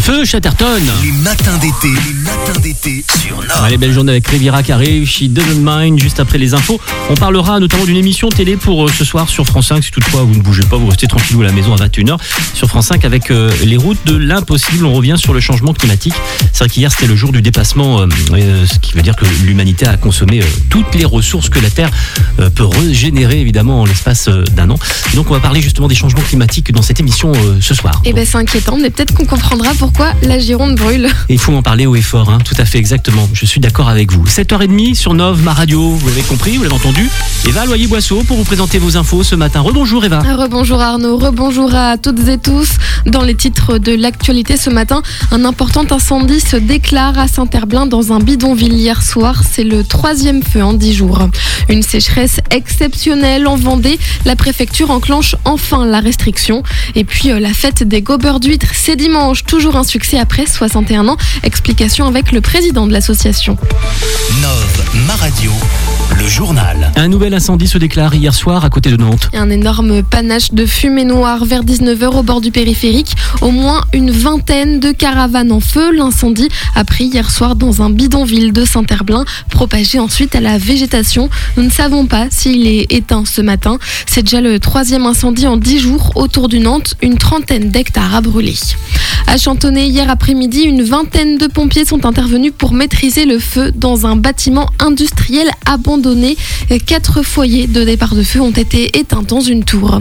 Feu Chatterton. Les matins d'été sur Nord. Allez, belle journée avec Riviera qui arrive, She Doesn't Mind, juste après les infos. On parlera notamment d'une émission télé pour ce soir sur France 5. Si toutefois vous ne bougez pas, vous restez tranquillou à la maison à 21h sur France 5 avec les routes de l'impossible. On revient sur le changement climatique. C'est vrai qu'hier c'était le jour du dépassement, ce qui veut dire que l'humanité a consommé toutes les ressources que la Terre peut régénérer évidemment en l'espace d'un an. Donc on va parler justement des changements climatiques dans cette émission ce soir. Eh ben c'est inquiétant, mais peut-être qu'on comprendra pourquoi la Gironde brûle. Et il faut en parler haut et fort, hein. Tout à fait, exactement. Je suis d'accord avec vous. 7h30 sur Nov, ma radio, vous l'avez compris, vous l'avez entendu. Eva Loyer-Boisseau pour vous présenter vos infos ce matin. Rebonjour Eva. Rebonjour Arnaud, rebonjour à toutes et tous. Dans les titres de l'actualité ce matin, un important incendie se déclare à Saint-Herblain dans un bidonville hier soir. C'est le 3e feu en 10 jours. Une sécheresse exceptionnelle en Vendée. La préfecture enclenche enfin la restriction. Et puis la fête des gobeurs d'huîtres, c'est dimanche. Toujours un succès après 61 ans. Explication avec le président de l'association. Nov, ma radio, le journal. Un nouvel incendie se déclare hier soir à côté de Nantes. Un énorme panache de fumée noire vers 19h au bord du périphérique. Au moins une vingtaine de caravanes en feu. L'incendie a pris hier soir dans un bidonville de Saint-Herblain, propagé ensuite à la végétation. Nous ne savons pas s'il est éteint ce matin. C'est déjà le 3e incendie en 10 jours autour du Nantes. Une trentaine d'hectares à brûler. À Chantonnay, hier après-midi, une vingtaine de pompiers sont intervenus pour maîtriser le feu dans un bâtiment industriel abandonné. 4 foyers de départ de feu ont été éteints dans une tour.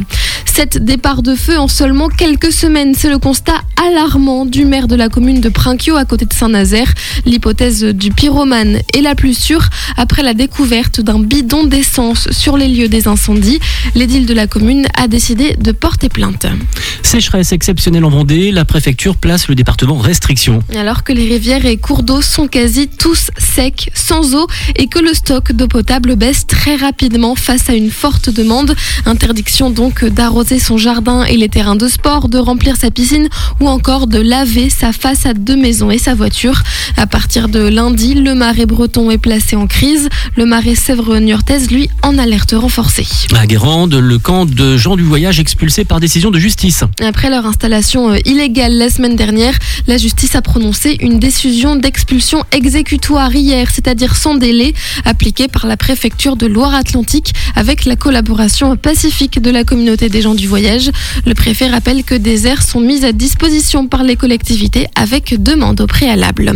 7 départs de feu en seulement quelques semaines. C'est le constat alarmant du maire de la commune de Prinquio à côté de Saint-Nazaire. L'hypothèse du pyromane est la plus sûre après la découverte d'un bidon d'essence sur les lieux des incendies. L'édile de la commune a décidé de porter plainte. Sécheresse exceptionnelle en Vendée, la préfecture place le département restriction. Alors que les rivières et cours d'eau sont quasi tous secs, sans eau, et que le stock d'eau potable baisse très rapidement face à une forte demande. Interdiction donc d'arroser son jardin et les terrains de sport, de remplir sa piscine ou encore de laver sa façade de maison et sa voiture. À partir de lundi, le Marais breton est placé en crise. Le Marais Sèvres-Niortaise, lui, en alerte renforcée. À Guérande, le camp de gens du voyage expulsés par décision de justice. Après leur installation illégale la semaine dernière, la justice a prononcé une décision d'expulsion exécutoire hier, c'est-à-dire sans délai, appliquée par la préfecture de Loire-Atlantique avec la collaboration pacifique de la communauté des gens du voyage. Le préfet rappelle que des aires sont mises à disposition par les collectivités avec demande au préalable.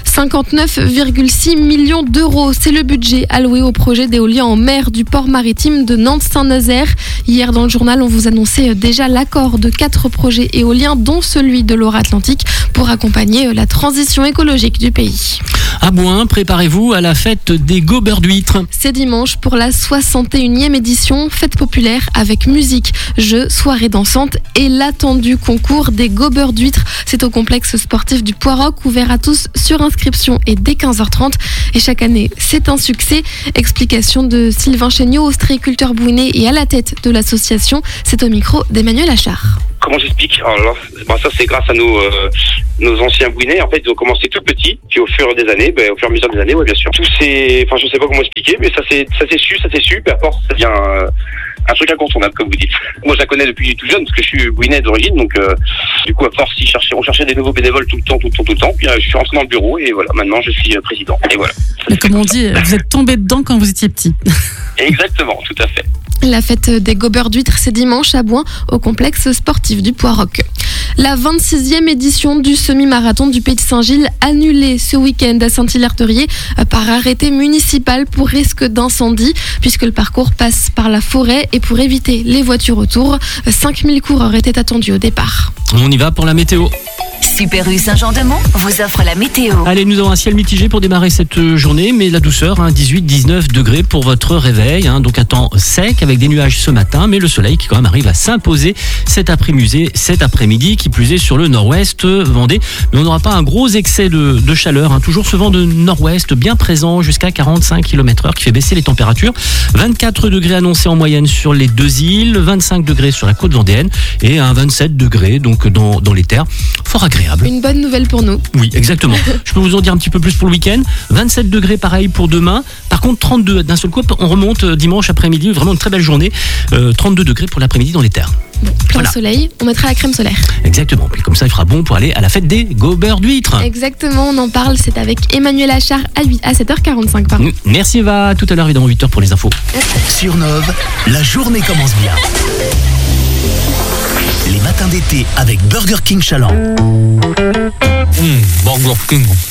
59,6 millions d'euros, c'est le budget alloué au projet d'éolien en mer du port maritime de Nantes-Saint-Nazaire. Hier dans le journal, on vous annonçait déjà l'accord de 4 projets éoliens, dont celui de Loire-Atlantique, pour accompagner la transition écologique du pays. À Bouin, préparez-vous à la fête des gobeurs d'huîtres. C'est dimanche pour la 61e édition, fête populaire avec musique, jeux, soirées dansantes et l'attendu concours des gobeurs d'huîtres. C'est au complexe sportif du Poiroc, ouvert à tous sur inscription et dès 15h30. Et chaque année, c'est un succès. Explication de Sylvain Chéniaud, ostréiculteur bouiné et à la tête de l'association. C'est au micro d'Emmanuel Achard. Comment j'explique ? Alors, ça c'est grâce à nos anciens bouinets. En fait, ils ont commencé tout petits, puis au fur des années, au fur et à mesure des années, ouais, bien sûr. Je sais pas comment expliquer, mais ça s'est su, puis à force, ça devient un truc incontournable, comme vous dites. Moi, je la connais depuis tout jeune, parce que je suis bouinet d'origine, donc du coup, à force, on cherchait des nouveaux bénévoles tout le temps, puis je suis rentré dans le bureau, et voilà, maintenant, je suis président. Et voilà. Comme on dit, vous êtes tombé dedans quand vous étiez petit. Exactement, tout à fait. La fête des gobeurs d'huîtres, c'est dimanche à Bouin, au complexe sportif du Poiroc. La 26e édition du semi-marathon du Pays de Saint-Gilles, annulée ce week-end à Saint-Hilaire-Theurier par arrêté municipal pour risque d'incendie, puisque le parcours passe par la forêt et pour éviter les voitures autour. 5000 coureurs étaient attendus au départ. On y va pour la météo. Super U Saint-Jean-de-Mont vous offre la météo. Allez, nous avons un ciel mitigé pour démarrer cette journée, mais la douceur, 18-19 degrés pour votre réveil, donc un temps sec avec des nuages ce matin, mais le soleil qui quand même arrive à s'imposer cet après-midi, qui plus est sur le nord-ouest Vendée. Mais on n'aura pas un gros excès de chaleur, toujours ce vent de nord-ouest bien présent jusqu'à 45 km/h qui fait baisser les températures. 24 degrés annoncés en moyenne sur les 2 îles, 25 degrés sur la côte vendéenne et un 27 degrés donc dans les terres. Fort agréable. Une bonne nouvelle pour nous. Oui, exactement. Je peux vous en dire un petit peu plus pour le week-end. 27 degrés pareil pour demain. Par contre, 32 d'un seul coup, on remonte dimanche après-midi. Vraiment une très belle journée. 32 degrés pour l'après-midi dans les terres. Bon, plein Voilà. soleil, on mettra la crème solaire. Exactement. Puis comme ça, il fera bon pour aller à la fête des gobeurs d'huîtres. Exactement, on en parle, c'est avec Emmanuel Achard à 7h45. Pardon. Merci Eva. Tout à l'heure, évidemment, 8h pour les infos. Sur Nove, la journée commence bien. Les matins d'été avec Burger King Chaland. Burger King.